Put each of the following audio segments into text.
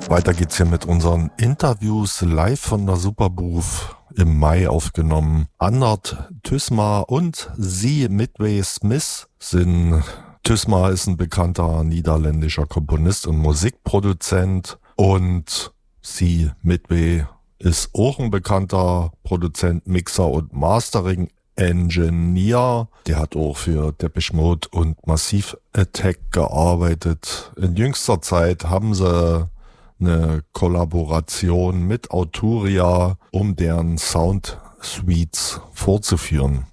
Weiter geht's hier mit unseren Interviews live von der Superbooth im Mai aufgenommen. Andert Tüßma und Sie Midway Smith sind. Tüßma ist ein bekannter niederländischer Komponist und Musikproduzent und Sie Midway ist auch ein bekannter Produzent, Mixer und Mastering Engineer. Der hat auch für Depeche Mode und Massive Attack gearbeitet. In jüngster Zeit haben sie eine Kollaboration mit Arturia, um deren Sound Suites vorzuführen.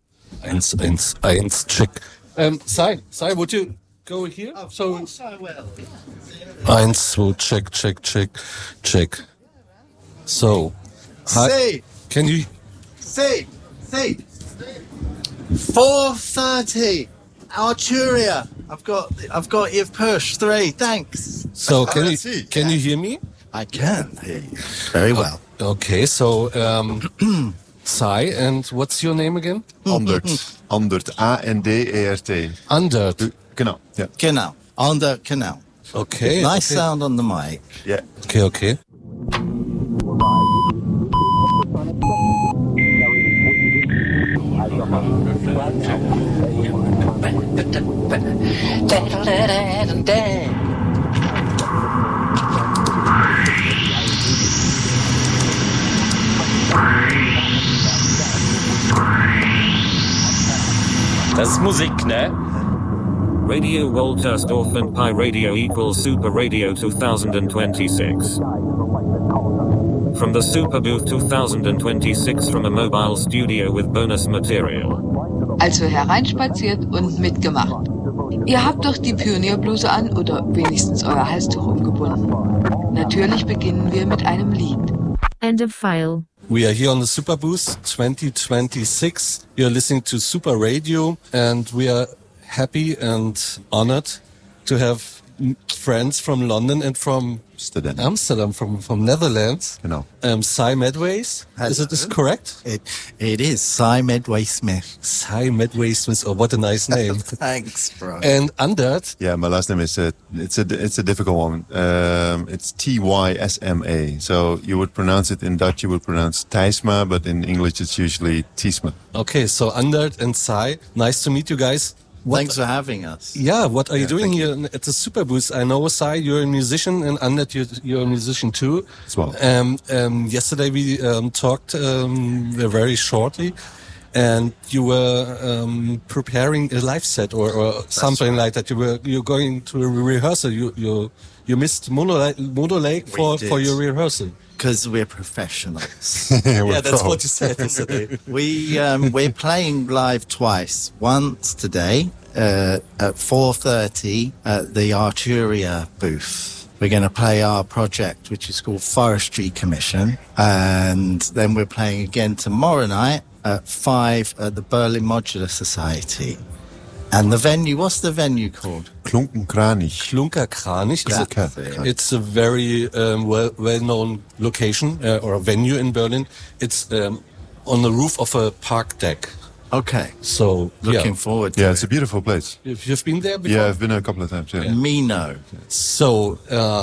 111, check. Sai, would you go here? Of course I will. 1, 2, check. So, See, can you? see. 4:30. Arturia. I've got your push 3. Thanks. So can you hear me? I can hear you very well. Okay, so Sai, and what's your name again? Andert, A-N-D-E-R-T. Andert. Genau, ja. Genau. On the canal. Okay. Nice okay. sound on the mic. Ja. Okay. Das ist Musik, ne? Radio Woltersdorf and Pi Radio equals Super Radio 2026. From the Super Booth 2026 from a mobile studio with bonus material. Also hereinspaziert und mitgemacht. Ihr habt doch die Pionierbluse an oder wenigstens euer Halstuch umgebunden. Natürlich beginnen wir mit einem Lied. End of file. We are here on the Super Booth 2026. You're listening to Super Radio, and we are happy and honored to have friends from London and from Amsterdam, from Netherlands. Genau. Sai Medways. Is it correct? It is Sai Medway Smith. Sai Medway Smith. Oh, what a nice name. Thanks, bro. And Andert. Yeah, my last name is it's a difficult one. It's Tysma. So you would pronounce it in Dutch. You would pronounce Tysma, but in English it's usually Tysma. Okay, so Andert and Sai. Nice to meet you guys. Thanks for having us. Yeah, what are you doing here at the Super Booth? I know, Sai, you're a musician, and Andert, you're a musician too. As well. Yesterday we talked very shortly, and you were preparing a live set or something like that. You're going to a rehearsal. You missed Mono Lake for your rehearsal. Because we're professionals. Yeah, that's what you said yesterday. We're playing live twice. Once today at 4:30 at the Arturia booth. We're going to play our project, which is called Forestry Commission. And then we're playing again tomorrow night at 5 at the Berlin Modular Society. And the venue, what's the venue called? Klunkerkranich. Klunkerkranich. Exactly. It's a very well-known location or a venue in Berlin. It's on the roof of a park deck. Okay. So Looking forward to Yeah, it. it's a beautiful place. You've been there before? Yeah, I've been a couple of times. Yeah. Me no. So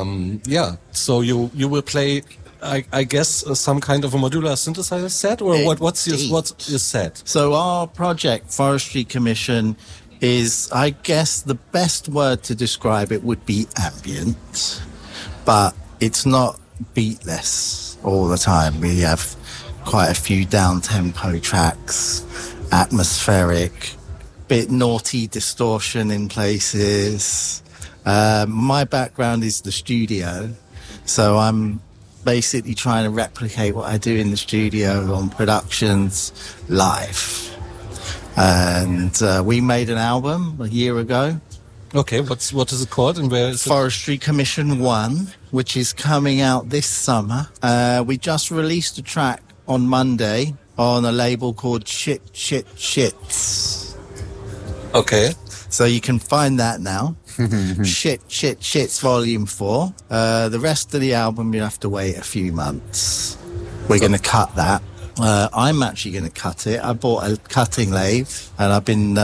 so you will play, I guess, some kind of a modular synthesizer set, or what's your set? So our project, Forestry Commission, is, I guess, the best word to describe it would be ambient, but it's not beatless all the time. We have quite a few down-tempo tracks, atmospheric, bit naughty distortion in places. My background is the studio, so I'm basically trying to replicate what I do in the studio on productions live. And we made an album a year ago. Okay, what is it called and where is it? Forestry Commission 1, which is coming out this summer. We just released a track on Monday on a label called Shits. Okay. So you can find that now. Shits Volume 4. The rest of the album, you'll have to wait a few months. We're going to cut that. I'm actually going to cut it. I bought a cutting lathe and I've been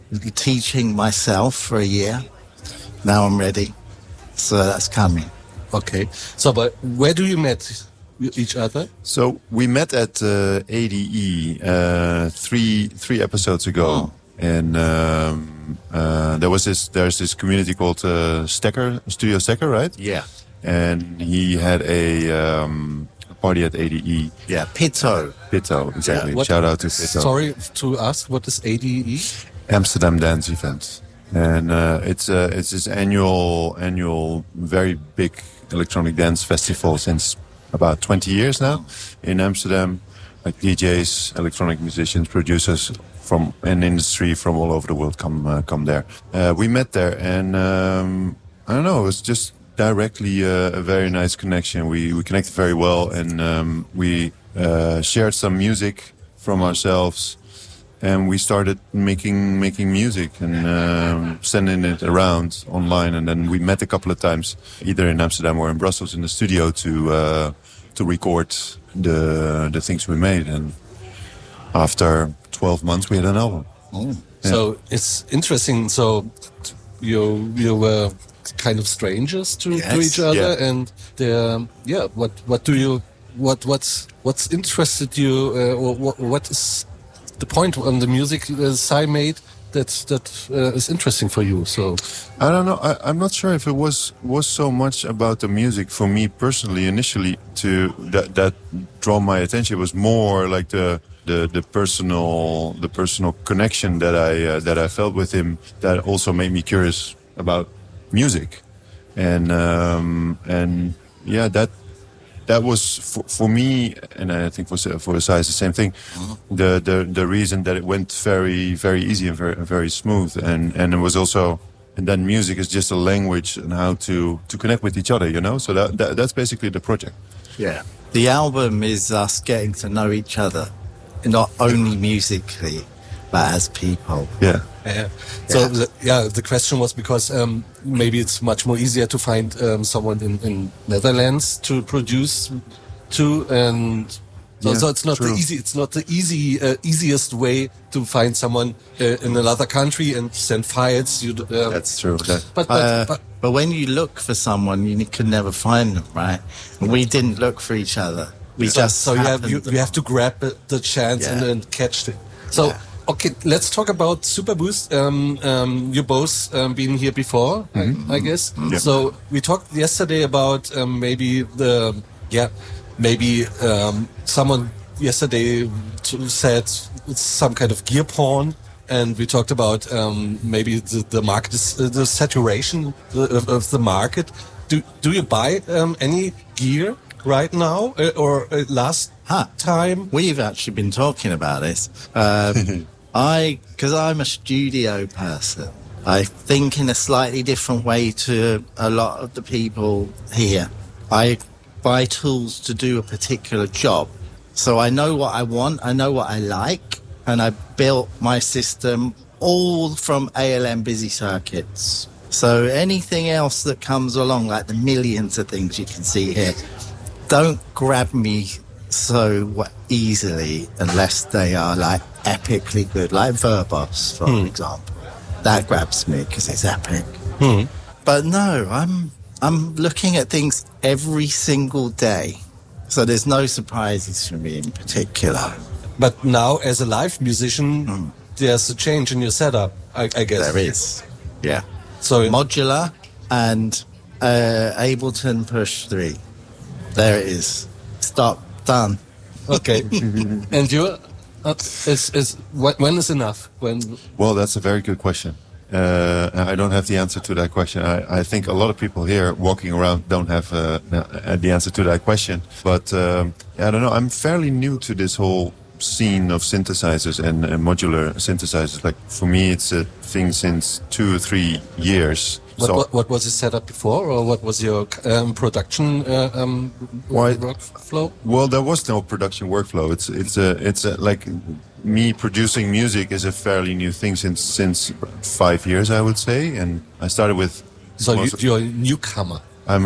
teaching myself for a year. Now I'm ready. So that's coming. Okay. So, but where do you met each other? So we met at ADE three episodes ago, and there's this community called Studio Stecker, right? Yeah. And he had a party at ADE. Yeah, Pitto, Exactly. What- Shout out to Pitto. Sorry to ask, what is ADE? Amsterdam Dance Event, and it's this annual very big electronic dance festival since about 20 years now in Amsterdam. Like DJs, electronic musicians, producers from an industry from all over the world come there. We met there, and I don't know, it was just directly a very nice connection. We connected very well, and we shared some music from ourselves. And we started making music and sending it around online. And then we met a couple of times, either in Amsterdam or in Brussels, in the studio to record the things we made. And after 12 months, we had an album. So it's interesting. So you were kind of strangers to each other, Yeah. and what's interested you, or what is the point on the music Sai made that is interesting for you? So I don't know. I'm not sure if it was so much about the music for me personally. Initially, that draw my attention. It was more like the personal connection that I felt with him. That also made me curious about music, and yeah, that was for me, and I think for Sai it's the same thing. The reason that it went very very easy and very smooth, and it was also, and then music is just a language and how to connect with each other, you know. So that's basically the project. Yeah. The album is us getting to know each other, not only musically, but as people. Yeah. yeah. So the question was because maybe it's much more easier to find someone in Netherlands to produce to, and so it's not true. the easiest way to find someone in another country and send files. That's true. But when you look for someone, you can never find them, right? And we didn't look for each other. We just you happened have to grab the chance and catch it. So okay, let's talk about Superboost. You both been here before, I guess. Yeah. So we talked yesterday about maybe someone yesterday said it's some kind of gear porn. And we talked about maybe the market is the saturation of the market. Do you buy any gear right now or last time? We've actually been talking about this. Because I'm a studio person, I think in a slightly different way to a lot of the people here. I buy tools to do a particular job. So I know what I want, I know what I like, and I built my system all from ALM Busy Circuits. So anything else that comes along, like the millions of things you can see here, don't grab me so easily unless they are like epically good, like Verbos, for example. That grabs me because it's epic. But no, I'm looking at things every single day, so there's no surprises for me in particular. But now, as a live musician, there's a change in your setup, I guess. There is, yeah. So Modular and Ableton Push 3. There it is. Stop. Done. okay. And you, when is enough? When? Well, that's a very good question. I don't have the answer to that question. I think a lot of people here walking around don't have the answer to that question. But I don't know. I'm fairly new to this whole scene of synthesizers and modular synthesizers. Like for me, it's a thing since 2 or 3 years. What was the setup before, or what was your production workflow? Well, there was no production workflow. It's like me producing music is a fairly new thing since 5 years, I would say. And I started with. So you're a newcomer. I'm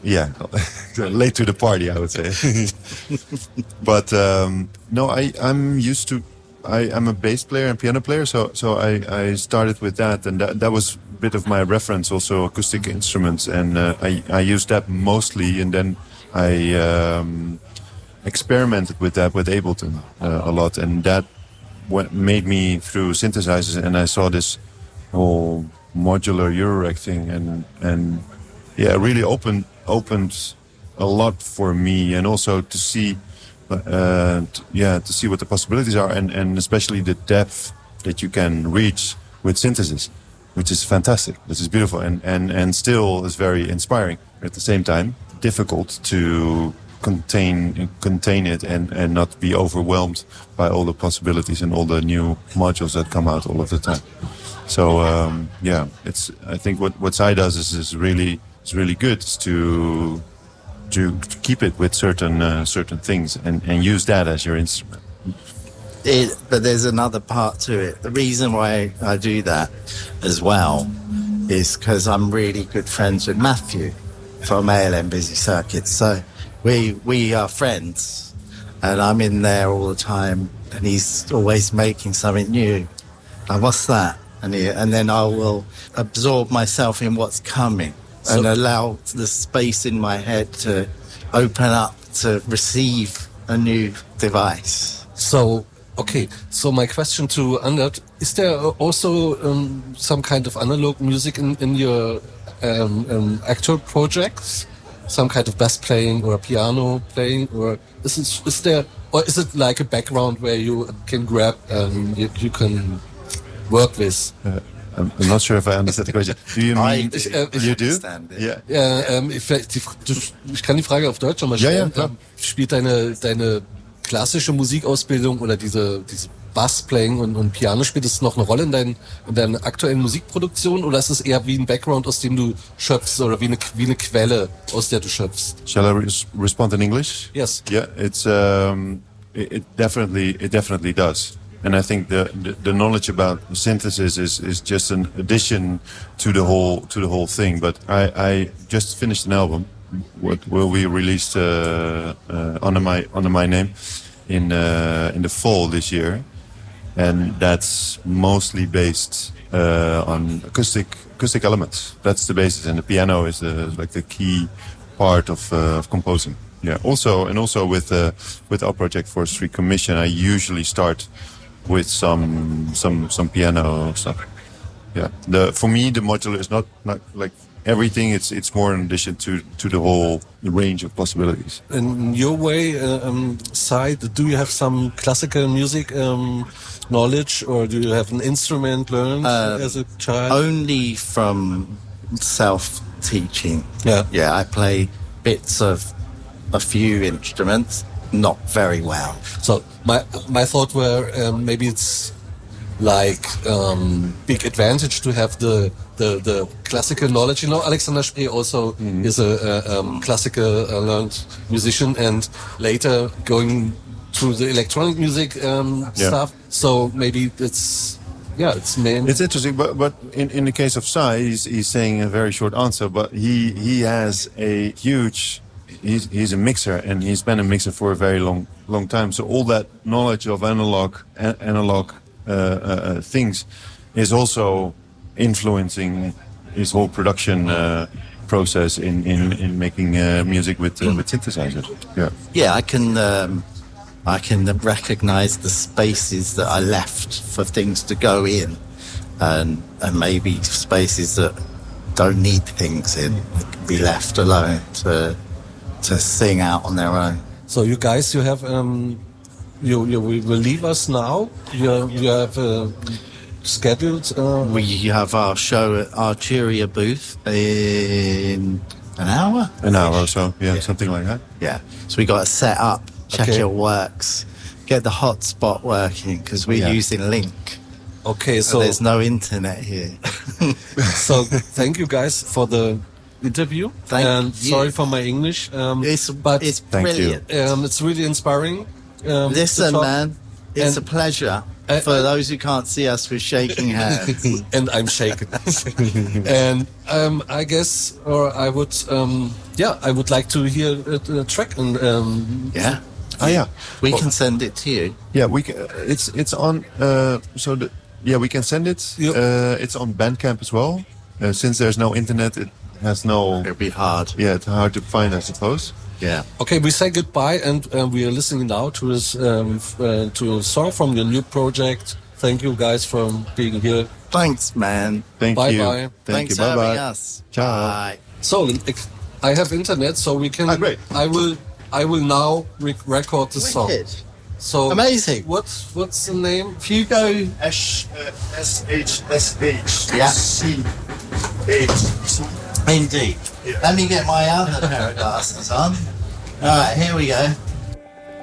late to the party, I would say. But no, I'm used to I'm a bass player and piano player, so I started with that, and that was a bit of my reference, also acoustic instruments, and I used that mostly, and then I experimented with that with Ableton a lot, and that made me through synthesizers, and I saw this whole modular Eurorack thing, and yeah, really opened a lot for me, and also to see to see what the possibilities are, and especially the depth that you can reach with synthesis, which is fantastic. This is beautiful, and still is very inspiring. At the same time, difficult to contain it and not be overwhelmed by all the possibilities and all the new modules that come out all of the time. So I think what Sai does is really good, is to keep it with certain things and use that as your instrument. But there's another part to it. The reason why I do that as well is because I'm really good friends with Matthew from ALM Busy Circuits. So we are friends, and I'm in there all the time, and he's always making something new. And what's that? And then I will absorb myself in what's coming. And allow the space in my head to open up to receive a new device. So my question to Anders, is there also some kind of analog music in your actual projects? Some kind of bass playing or piano playing, or is it like a background where you can grab you can work with? I'm not sure if I understand the question. Do you mean you do? Yeah. Ich kann die Frage auf Deutsch nochmal stellen. Ja, Spielt deine klassische Musikausbildung oder diese Bass-Playing und Piano, spielt es noch eine Rolle in deiner aktuellen Musikproduktion, oder ist es eher wie ein Background, aus dem du schöpfst, oder wie eine Quelle, aus der du schöpfst? Shall I respond in English? Yes. Yeah, it's it definitely does. And I think the knowledge about synthesis is just an addition to the whole thing. But I just finished an album, what will be released under my name in the fall this year, and that's mostly based on acoustic elements. That's the basis, and the piano is like the key part of composing. Yeah. Also with our project for Street Commission, I usually start with some piano stuff. Yeah. For me, the modular is not like everything. It's more in addition to the whole range of possibilities. In your way, side, do you have some classical music knowledge, or do you have an instrument learned as a child? Only from self-teaching. Yeah. Yeah, I play bits of a few instruments, not very well. So my thought were maybe it's like big advantage to have the classical knowledge. You know, Alexander Spree also is a classical learned musician, and later going through the electronic music stuff. So maybe it's main. It's interesting, but in the case of Sai, he's saying a very short answer, but he has a huge. He's a mixer, and he's been a mixer for a very long time. So all that knowledge of analog things is also influencing his whole production process in making music with synthesizers. Yeah. Yeah, I can recognize the spaces that I left for things to go in, and maybe spaces that don't need things in, that can be left alone to sing out on their own. So you guys, you have you will leave us now. You have scheduled. We have our show at Arturia booth in an hour. An hour or so, yeah, something like that. Yeah. So we got to set up, check Okay. it works, get the hotspot working, because we're using Link. Okay, so There's no internet here. so thank you guys for the interview. Thank and you. sorry for my English. It's Thank you. brilliant. It's really inspiring. to Listen, talk. man, it's And- a pleasure. For those who can't see us, we're shaking hands. And I'm shaken. And I guess, or I would like to hear a track. And Yeah. Oh yeah, We can send it to you. yeah. We can, it's on. We can send it. Yep. It's on Bandcamp as well. Since there's no internet, it has no. It'll be hard. Yeah, it's hard to find, I suppose. Yeah. Okay, we say goodbye, and we are listening now to this to a song from your new project. Thank you guys for being here. Thanks, man. Thank Bye you. bye. Thank Thanks you. for Bye having bye. us. Ciao. Bye. So I have internet, so we can. Ah, great. I will now record the song. Wicked. So Amazing. What's the name? Hugo. SHSH. Yeah. CH. Indeed. Let me get my other pair of glasses on. All right, here we go.